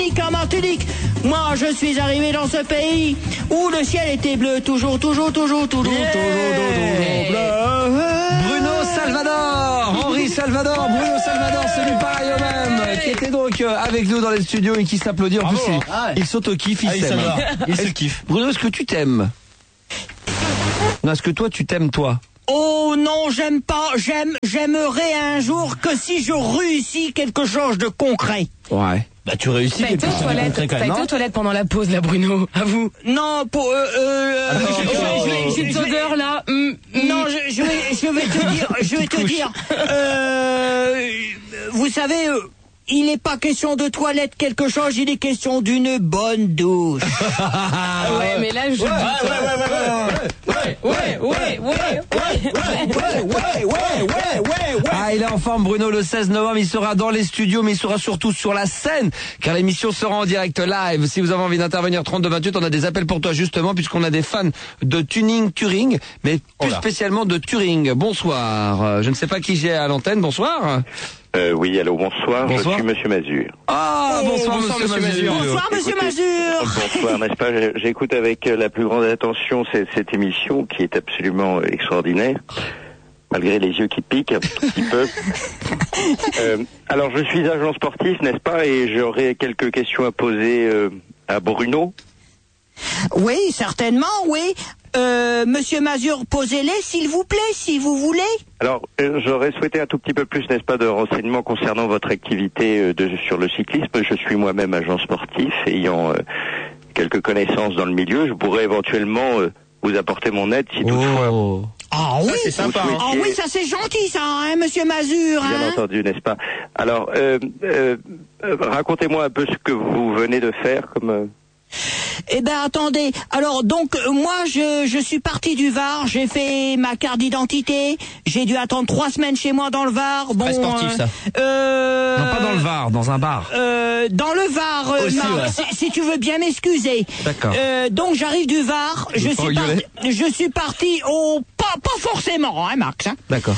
En Martinique, moi je suis arrivé dans ce pays où le ciel était bleu, toujours bleu. Bruno Salvador, Henri Salvador, Bruno Salvador, celui pareil au même, qui était donc avec nous dans les studios et qui s'applaudit. En plus, il s'auto-kiffe, il s'aime. Il se kiffe. Bruno, est-ce que tu t'aimes? Non, est-ce que toi, tu t'aimes, toi? Oh non, j'aime pas, j'aimerais un jour que si je réussis quelque chose de concret. Ouais. Bah tu réussis quelque chose de concret quand même, T'as été aux toilettes pendant la pause là, Bruno, à vous? Non, pour J'ai une odeur là. Non, je vais te dire, vous savez, il n'est pas question de toilette quelque chose, il est question d'une bonne douche. Ouais, mais là je. Ah, il est en forme, Bruno, le 16 novembre, il sera dans les studios, mais il sera surtout sur la scène, car l'émission sera en direct live. Si vous avez envie d'intervenir 32-28, on a des appels pour toi, justement, puisqu'on a des fans de Turing, mais plus spécialement de Turing. Bonsoir. Je ne sais pas qui j'ai à l'antenne, bonsoir. Oui, allô, bonsoir. Je suis Monsieur Mazur. Ah, bonsoir Monsieur Mazur. Bonsoir Monsieur Mazur. Bonsoir, n'est-ce pas? J'écoute avec la plus grande attention cette émission qui est absolument extraordinaire, malgré les yeux qui piquent un petit peu. Alors, je suis agent sportif, n'est-ce pas? Et j'aurais quelques questions à poser à Bruno. Oui, certainement, oui. Monsieur Mazur, posez-les, s'il vous plaît, si vous voulez. Alors, j'aurais souhaité un tout petit peu plus, n'est-ce pas, de renseignements concernant votre activité sur le cyclisme. Je suis moi-même agent sportif, ayant quelques connaissances dans le milieu. Je pourrais éventuellement vous apporter mon aide si toutefois... Ah oui, c'est sympa. Ah oui, ça c'est gentil ça, hein, Monsieur Mazur. Bien entendu, n'est-ce pas? Alors, racontez-moi un peu ce que vous venez de faire comme... Eh ben attendez, alors donc moi je suis parti du Var, j'ai fait ma carte d'identité, j'ai dû attendre 3 semaines chez moi dans le Var. Bon, très sportif ça. Non, pas dans le Var, dans un bar. Dans le Var, aussi, Marc, ouais. si tu veux bien m'excuser. D'accord. Donc j'arrive du Var, je suis parti au pas forcément, hein, Max. Hein. D'accord.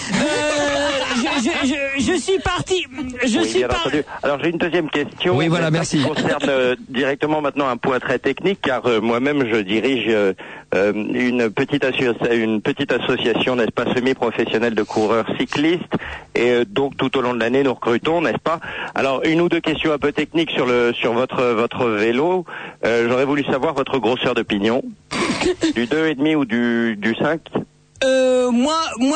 Je suis parti. Alors j'ai une deuxième question. Oui, voilà, merci. Qui concerne directement maintenant un point très technique, car moi-même je dirige une petite association, n'est-ce pas, semi-professionnelle de coureurs cyclistes, et donc tout au long de l'année nous recrutons, n'est-ce pas? Alors une ou deux questions un peu techniques sur votre vélo. J'aurais voulu savoir votre grosseur de pignon, du 2,5 ou du 5. Moi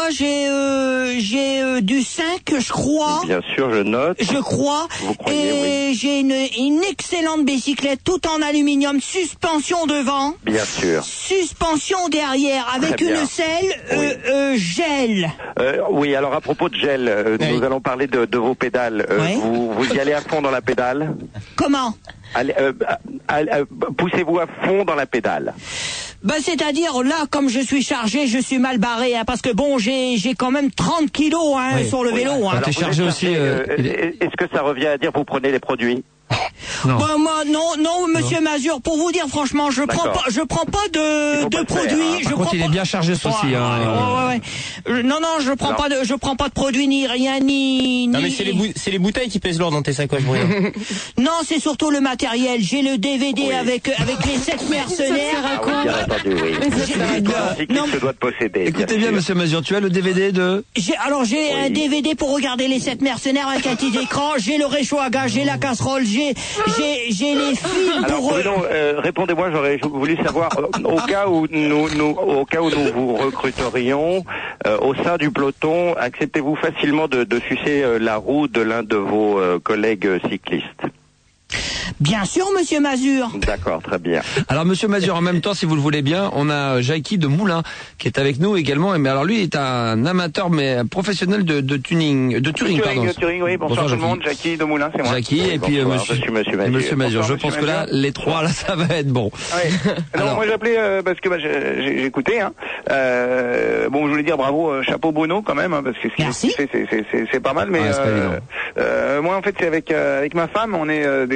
j'ai du 5, je crois. Bien sûr, je note. Je crois. Vous croyez, et oui. j'ai une excellente bicyclette, tout en aluminium, suspension devant. Bien sûr. Suspension derrière, avec Très bien. une selle gel. Oui, alors à propos de gel, nous allons parler de vos pédales. Oui. Vous y allez à fond dans la pédale? Comment? Poussez-vous à fond dans la pédale. Ben, c'est-à-dire, là, comme je suis chargé, je suis mal barré, hein, parce que bon, j'ai quand même 30 kilos, hein, sur le vélo, hein. Alors, t'es chargé aussi, Est-ce que ça revient à dire vous prenez les produits? Non. Ben, moi, non, Monsieur Mazur, pour vous dire franchement, je prends pas de produits. Par contre, il est bien chargé ce aussi. Ouais. Non, je prends pas de produits ni rien ni. Non mais c'est les bouteilles qui pèsent lourd dans tes sacoches, Bruno. Non, c'est surtout le matériel. J'ai le DVD avec les 7 mercenaires. Bien entendu, oui. Un cycliste se doit de posséder. Écoutez bien, Monsieur Mazur, tu as le DVD de... J'ai un DVD pour regarder les 7 mercenaires avec un petit écran. J'ai le réchaud à gaz, j'ai la casserole, j'ai les fils alors, pour... Bruno, répondez-moi, j'aurais voulu savoir, au cas où nous vous recruterions, au sein du peloton, acceptez-vous facilement de sucer la roue de l'un de vos collègues cyclistes? Bien sûr, Monsieur Mazur. D'accord, très bien. Alors, Monsieur Mazur, en même temps, si vous le voulez bien, on a Jackie de Moulins qui est avec nous également. Mais alors, lui est un amateur, mais professionnel de Turing, pardon. Turing, oui. Bonsoir tout le monde. Jackie de Moulins, c'est moi. Jackie, oui, et puis bonsoir, je suis Monsieur Mazur. Monsieur Mazur. Je pense que là, les trois, là, ça va être bon. Oui. Alors, moi, j'appelais parce que j'ai écouté. Hein. Bon, je voulais dire bravo, chapeau Bruno quand même, hein, parce que ce qu'il fait, c'est pas mal. Mais ouais, c'est pas évident. moi, en fait, c'est avec ma femme, on est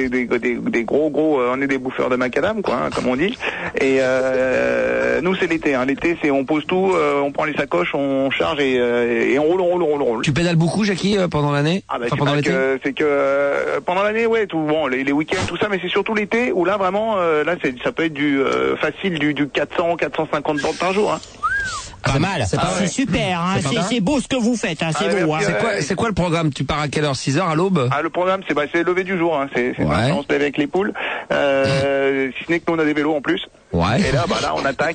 des gros, on est des bouffeurs de macadam, quoi, hein, comme on dit. Et nous, c'est l'été. Hein. L'été, c'est on pose tout, on prend les sacoches, on charge et on roule. Tu pédales beaucoup, Jackie, pendant l'année? Ah bah, enfin, pendant l'été. C'est que pendant l'année, ouais, tout bon, les week-ends, tout ça, mais c'est surtout l'été où là vraiment, là, ça peut être du facile du 400-450 bornes par jour. Hein. Pas mal. C'est super, hein. C'est beau ce que vous faites, hein. C'est beau. Hein. C'est quoi le programme? Tu pars à quelle heure? 6h à l'aube? Le programme, c'est le lever du jour. Hein. C'est on se lève avec les poules. Si ce n'est que nous on a des vélos en plus. Ouais. Et là, on attaque,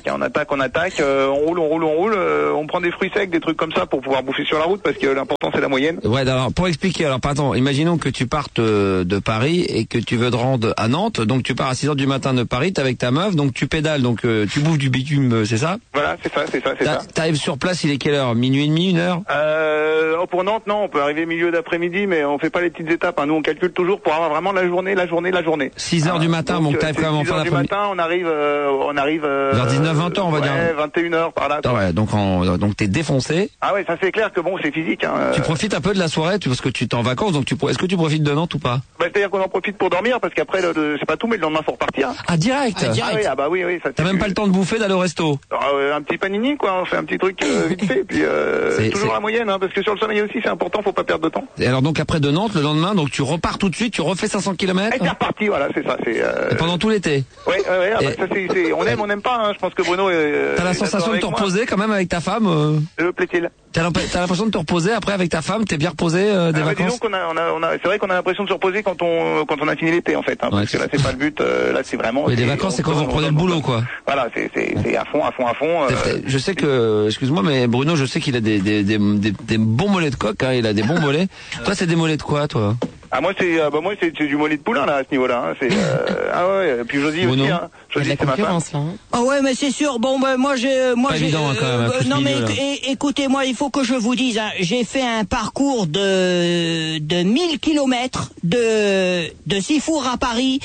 on roule, on prend des fruits secs, des trucs comme ça pour pouvoir bouffer sur la route parce que l'important c'est la moyenne. Ouais, alors pour expliquer, pardon, imaginons que tu partes de Paris et que tu veux te rendre à Nantes, donc tu pars à 6h du matin de Paris, t'es avec ta meuf, donc tu pédales, donc tu bouffes du bitume, c'est ça? Voilà, c'est ça. T'arrives sur place, il est quelle heure? Minuit et demi, 1h? Pour Nantes, non, on peut arriver milieu d'après-midi, mais on fait pas les petites étapes. Hein. Nous, on calcule toujours pour avoir vraiment la journée. 6h du matin, donc t'arrives quand même en fin d'après-midi. 6h du matin, on arrive vers 19-20 on va dire. 21h par là. Ouais, donc t'es défoncé. Ah ouais, ça c'est clair que bon, c'est physique. Hein. Tu profites un peu de la soirée, parce que tu es en vacances, donc est-ce que tu profites de Nantes ou pas? C'est-à-dire qu'on en profite pour dormir, parce qu'après, c'est pas tout, mais le lendemain faut repartir. Ah, direct. Oui, ça. T'as même pas le temps de bouffer, d'aller au resto? Un petit panini, quoi. On fait un petit truc vite fait, puis toujours la moyenne, hein, parce que sur le sommeil aussi, c'est important, faut pas perdre de temps. Et alors donc après de Nantes, le lendemain, donc tu repars tout de suite, tu refais 500 km. Et c'est reparti, voilà, c'est ça. Et pendant tout l'été. Ouais. Ça on n'aime pas. Hein. Je pense que Bruno. T'as la sensation de te reposer quand même avec ta femme? Le plaît-il? T'as l'impression de te reposer après avec ta femme? T'es bien reposé des vacances? Disons qu'on c'est vrai qu'on a l'impression de se reposer quand on a fini l'été en fait, hein, parce que là c'est pas le but. Là c'est vraiment. Mais les vacances c'est quand vous reprenez le boulot quoi. Voilà, c'est à fond. Je sais que, excuse-moi, mais Bruno, je sais qu'il a des bons mollets de coq. Hein, il a des bons mollets. Toi, c'est des mollets de quoi, toi? Moi c'est du mollet de poulain là à ce niveau-là. Hein. C'est et puis Josie Bruno. aussi. Hein. Josie, c'est ma femme. Là. Ah ouais, mais c'est sûr. Bon, moi j'ai. Pas évident, hein, quand même, non mais écoutez-moi, il faut que je vous dise. Hein, j'ai fait un parcours de 1000 kilomètres de Sifour à Paris.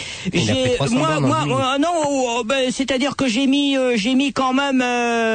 C'est-à-dire que j'ai mis quand même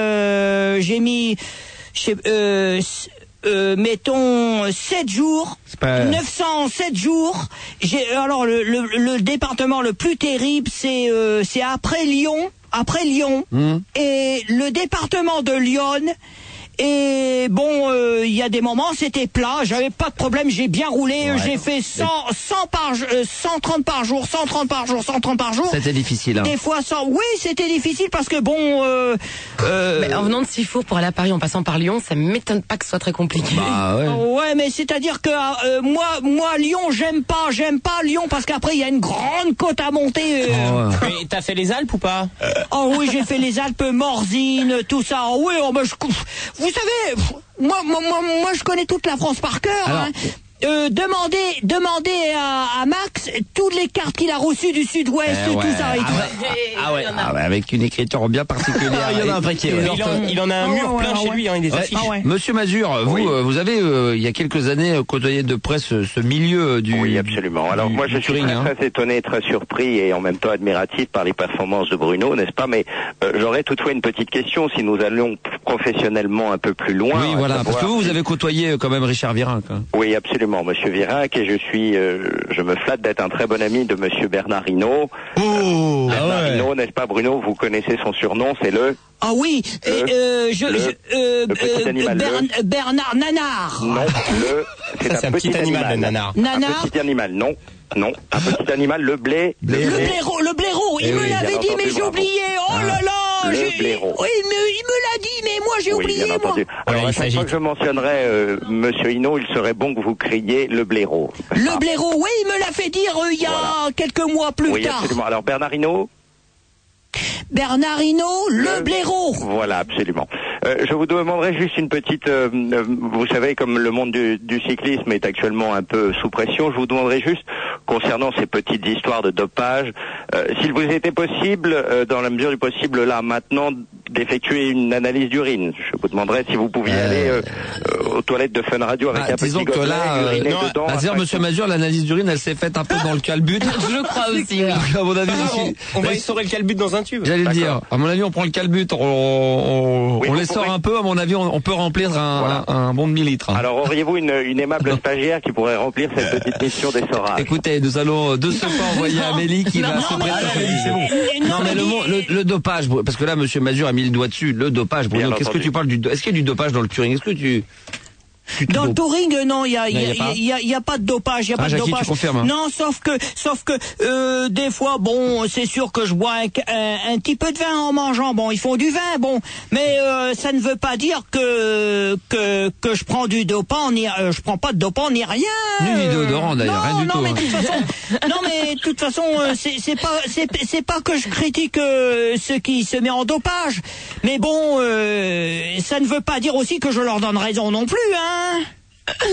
mettons 7 jours, 907 jours. Alors le département le plus terrible c'est après Lyon. Et le département de Lyon. Et bon, il y a des moments, c'était plat, j'avais pas de problème, j'ai bien roulé, j'ai fait 130 par jour. C'était difficile, hein. Des fois 100, oui, c'était difficile parce que bon... Mais en venant de Sifour pour aller à Paris en passant par Lyon, ça m'étonne pas que ce soit très compliqué. Bah ouais. Ouais, mais c'est-à-dire que moi Lyon, j'aime pas Lyon parce qu'après il y a une grande côte à monter. Mais t'as fait les Alpes ou pas? Oh oui, j'ai fait les Alpes, Morzine, tout ça. Oh oui, vous savez, moi, je connais toute la France par cœur. Alors, hein. Demandez à Max toutes les cartes qu'il a reçues du Sud-Ouest, tout ça. Avec une écriture bien particulière. Il y en a un paquet. Il en a un mur plein chez lui, hein, il des affiches. Monsieur Mazur, vous avez il y a quelques années côtoyé de près ce milieu du. Oui, absolument. Alors moi je suis très étonné, très surpris et en même temps admiratif par les performances de Bruno, n'est-ce pas? Mais j'aurais toutefois une petite question si nous allons professionnellement un peu plus loin. Oui, voilà, parce que vous avez côtoyé quand même Richard Virenque. Oui, absolument. Monsieur Virenque, et je me flatte d'être un très bon ami de Monsieur Bernard Hinault. Bernard Hinault, n'est-ce pas, Bruno? Vous connaissez son surnom, c'est le... Ah oui, le petit animal. Bernard Nanard. Non, c'est un petit animal, le Nanard. Un petit animal, non, un petit animal, le blaireau. Le blaireau, il me l'avait dit, mais j'ai oublié. Oh là là. Le blaireau. Oui, mais il me l'a dit, mais moi j'ai oublié, bien entendu. Alors, à chaque fois que je mentionnerai Monsieur Hinault, il serait bon que vous criez le blaireau. Le blaireau, oui, il me l'a fait dire il y a quelques mois plus tard. Oui, absolument. Alors, Bernard Hinault, le blaireau. Voilà, absolument. Je vous demanderai juste une petite... vous savez, comme le monde du cyclisme est actuellement un peu sous pression, je vous demanderai juste, concernant ces petites histoires de dopage, s'il vous était possible, dans la mesure du possible, là, maintenant, d'effectuer une analyse d'urine. Je vous demanderais si vous pouviez aller aux toilettes de Fun Radio avec un petit que là, uriner dedans. Dire, monsieur Mazur, l'analyse d'urine, elle s'est faite un peu dans le calbut. Je crois aussi, oui. À mon avis, on va essorer le calbut dans un tube. J'allais le dire. À mon avis, on prend le calbut, on l'essore un peu. À mon avis, on peut remplir un bon demi-litre. Alors, auriez-vous une aimable stagiaire qui pourrait remplir cette petite mission d'essorage? Écoutez, nous allons de ce pas envoyer Amélie qui va se prêter. Non, mais le dopage, parce que là, monsieur Mazur a mis le doigt dessus. Le dopage, Bruno, qu'est-ce que tu parles est-ce qu'il y a du dopage dans le touring? Est-ce que tu dans le touring, non, il y a pas de dopage, Jackie, tu confirmes, hein? Non, sauf que des fois, bon, c'est sûr que je bois un petit peu de vin en mangeant. Bon, ils font du vin, bon, mais ça ne veut pas dire que je prends du dopant, je prends pas de dopant ni rien. Ni du déodorant d'ailleurs, rien du tout. Mais de toute façon, c'est pas que je critique ceux qui se mettent en dopage, mais bon, ça ne veut pas dire aussi que je leur donne raison non plus, hein.